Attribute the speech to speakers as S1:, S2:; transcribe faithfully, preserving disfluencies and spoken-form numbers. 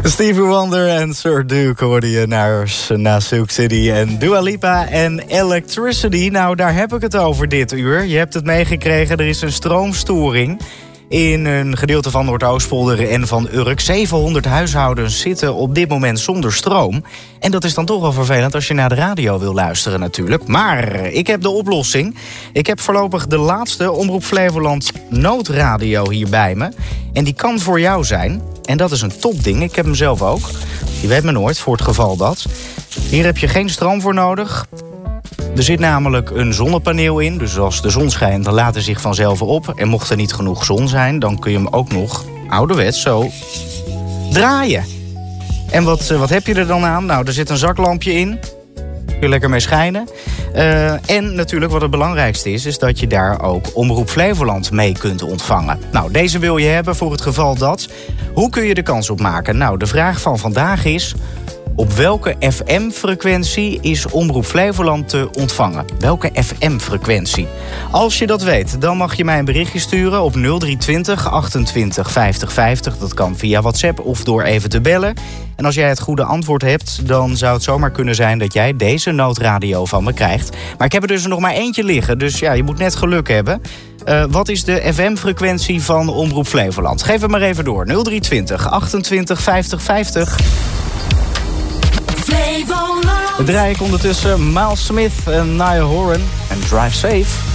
S1: Stevie Wonder en Sir Duke hoorde je naar, naar Silk City en Dua Lipa en Electricity. Nou, daar heb ik het over dit uur. Je hebt het meegekregen, er is een stroomstoring in een gedeelte van Noordoostpolder en van Urk. zevenhonderd huishoudens zitten op dit moment zonder stroom. En dat is dan toch wel vervelend als je naar de radio wil luisteren natuurlijk. Maar ik heb de oplossing. Ik heb voorlopig de laatste Omroep Flevoland noodradio hier bij me. En die kan voor jou zijn. En dat is een topding. Ik heb hem zelf ook. Je weet me nooit, voor het geval dat. Hier heb je geen stroom voor nodig. Er zit namelijk een zonnepaneel in. Dus als de zon schijnt, dan laat hij zich vanzelf op. En mocht er niet genoeg zon zijn, dan kun je hem ook nog ouderwets zo draaien. En wat, wat heb je er dan aan? Nou, er zit een zaklampje in. Kun je lekker mee schijnen. Uh, en natuurlijk wat het belangrijkste is, is dat je daar ook Omroep Flevoland mee kunt ontvangen. Nou, deze wil je hebben voor het geval dat. Hoe kun je de kans op maken? Nou, de vraag van vandaag is: op welke F M-frequentie is Omroep Flevoland te ontvangen? Welke F M-frequentie? Als je dat weet, dan mag je mij een berichtje sturen op nul drie twintig achtentwintig vijftig vijftig. Dat kan via WhatsApp of door even te bellen. En als jij het goede antwoord hebt, dan zou het zomaar kunnen zijn dat jij deze noodradio van me krijgt. Maar ik heb er dus nog maar eentje liggen, dus ja, je moet net geluk hebben. Uh, wat is de F M-frequentie van Omroep Flevoland? Geef het maar even door. nul drie twintig achtentwintig vijftig vijftig. Dan draai ik ondertussen Miles Smith en Niall Horan en Drive Safe.